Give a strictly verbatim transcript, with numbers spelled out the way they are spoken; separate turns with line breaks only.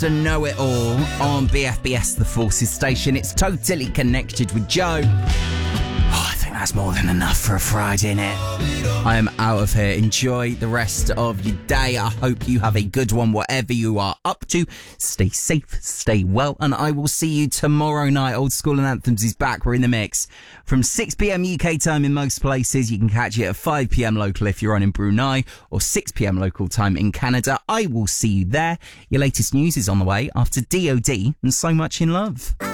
Mister Know-It-All on B F B S, the Forces station. It's Totally Connected with Joe. Oh, I think that's more than enough for a Friday, innit? I am out of here. Enjoy the rest of your day. I hope you have a good one, whatever you are up to. Stay safe, stay well, and I will see you tomorrow night. Old School and Anthems is back. We're in the mix. From six p.m. U K time in most places. You can catch it at five p.m. local if you're on in Brunei, or six p.m. local time in Canada. I will see you there. Your latest news is on the way after D O D and So Much in Love.